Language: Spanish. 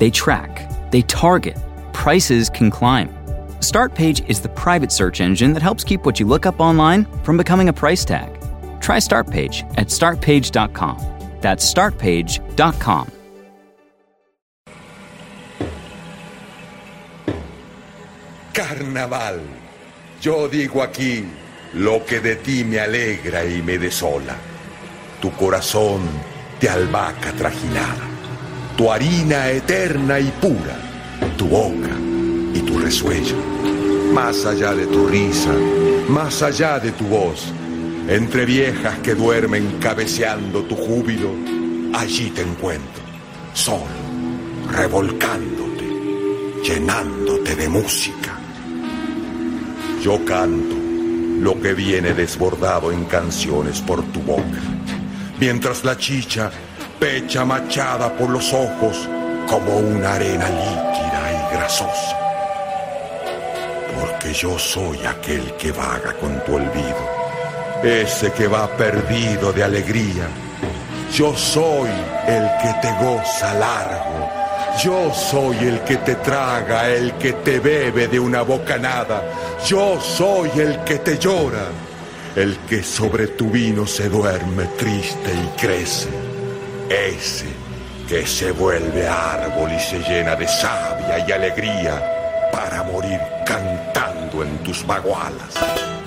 They track, they target, prices can climb. Startpage is the private search engine that helps keep what you look up online from becoming a price tag. Try Startpage at startpage.com. That's startpage.com. Carnaval. Yo digo aquí lo que de ti me alegra y me desola. Tu corazón de albahaca trajinada, tu harina eterna y pura, tu boca y tu resuello. Más allá de tu risa, más allá de tu voz, entre viejas que duermen cabeceando tu júbilo, allí te encuentro, solo, revolcándote, llenándote de música. Yo canto lo que viene desbordado en canciones por tu boca, mientras la chicha pecha machada por los ojos como una arena líquida y grasosa. Porque yo soy aquel que vaga con tu olvido, ese que va perdido de alegría. Yo soy el que te goza largo, yo soy el que te traga, el que te bebe de una bocanada. Yo soy el que te llora, el que sobre tu vino se duerme triste y crece. Ese que se vuelve árbol y se llena de savia y alegría para morir cantando en tus bagualas.